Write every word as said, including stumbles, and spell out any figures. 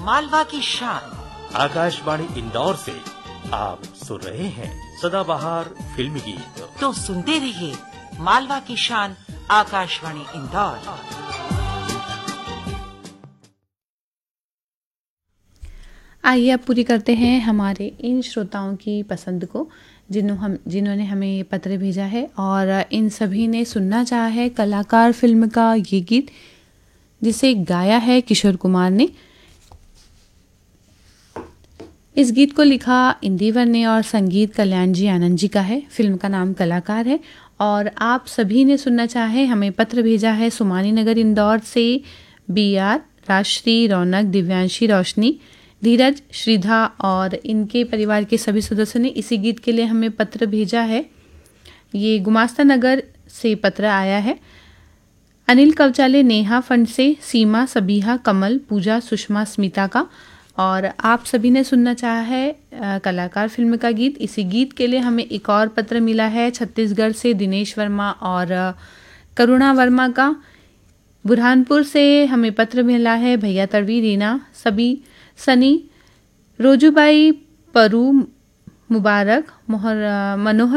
मालवा की शान। आकाशवाणी इंदौर से आप सुन रहे हैं सदाबहार फिल्मी गीत। तो सुनते रहिए मालवा की शान आकाशवाणी इंदौर। आइए अब पूरी करते हैं हमारे इन श्रोताओं की पसंद को जिन्हों हम जिन्होंने हमें ये पत्र भेजा है और इन सभी ने सुनना चाहा है कलाकार फिल्म का ये गीत जिसे गाया है किशोर कुमार ने। इस गीत को लिखा इंदिवर ने और संगीत कल्याण जी आनंद जी का है। फिल्म का नाम कलाकार है और आप सभी ने सुनना चाहे हमें पत्र भेजा है सुमानी नगर इंदौर से बी आर, राजश्री, रौनक, दिव्यांशी, रोशनी, धीरज, श्रीधा और इनके परिवार के सभी सदस्यों ने इसी गीत के लिए हमें पत्र भेजा है। ये गुमास्ता नगर से पत्र आया है। अनिल कवचाले, नेहा फंड से, सीमा, सबीहा, कमल, पूजा, सुषमा, स्मिता का और आप सभी ने सुनना चाहा है आ, कलाकार फिल्म का गीत। इसी गीत के लिए हमें एक और पत्र मिला है छत्तीसगढ़ से दिनेश वर्मा और आ, करुणा वर्मा का। बुरहानपुर से हमें पत्र मिला है भैया तड़वी, रीना, सभी, सनी, रोजूबाई, परू, मुबारक, मोहर मनोहर